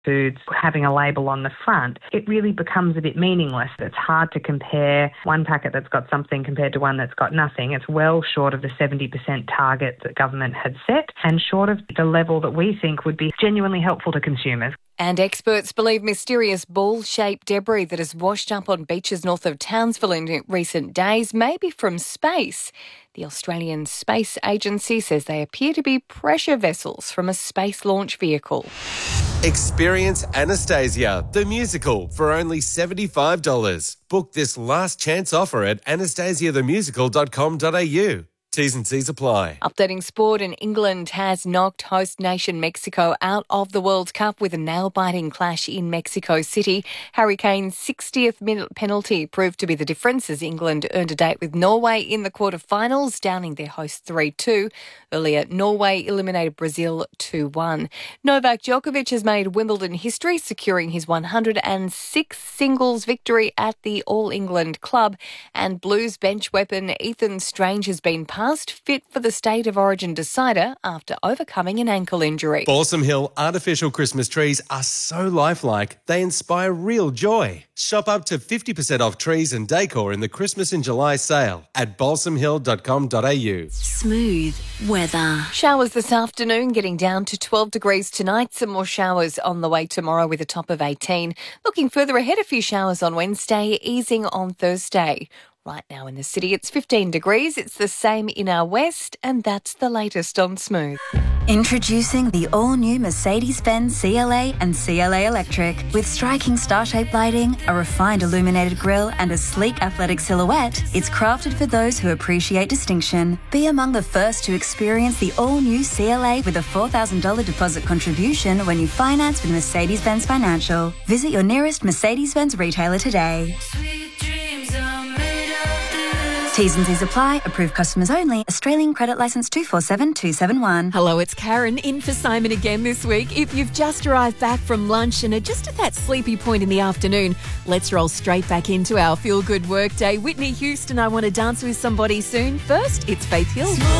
foods having a label on the front, it really becomes a bit meaningless. It's hard to compare one packet that's got something compared to one that's got nothing. It's well short of the 70% target that government had set and short of the level that we think would be genuinely helpful to consumers. And experts believe mysterious ball-shaped debris that has washed up on beaches north of Townsville in recent days may be from space. The Australian Space Agency says they appear to be pressure vessels from a space launch vehicle. Experience Anastasia, the musical, for only $75. Book this last chance offer at anastasiathemusical.com.au. T's and C's apply. Updating sport, and England has knocked host nation Mexico out of the World Cup with a nail-biting clash in Mexico City. Harry Kane's 60th minute penalty proved to be the difference as England earned a date with Norway in the quarterfinals, downing their host 3-2. Earlier, Norway eliminated Brazil 2-1. Novak Djokovic has made Wimbledon history, securing his 106th singles victory at the All-England club. And Blues bench weapon Ethan Strange has been passed fit for the State of Origin decider after overcoming an ankle injury. Balsam Hill artificial Christmas trees are so lifelike, they inspire real joy. Shop up to 50% off trees and decor in the Christmas in July sale at balsamhill.com.au. Smooth weather. Showers this afternoon, getting down to 12 degrees tonight. Some more showers on the way tomorrow with a top of 18. Looking further ahead, a few showers on Wednesday, easing on Thursday. Right now in the city, it's 15 degrees. It's the same in our west, and that's the latest on Smooth. Introducing the all-new Mercedes-Benz CLA and CLA Electric. With striking star-shaped lighting, a refined illuminated grille and a sleek athletic silhouette, it's crafted for those who appreciate distinction. Be among the first to experience the all-new CLA with a $4,000 deposit contribution when you finance with Mercedes-Benz Financial. Visit your nearest Mercedes-Benz retailer today. T's and C's apply. Approved customers only. Australian credit licence 247271. Hello, it's Karen in for Simon again this week. If you've just arrived back from lunch and are just at that sleepy point in the afternoon, let's roll straight back into our feel-good work day. Whitney Houston, I Want to Dance with Somebody Soon. First, it's Faith Hill.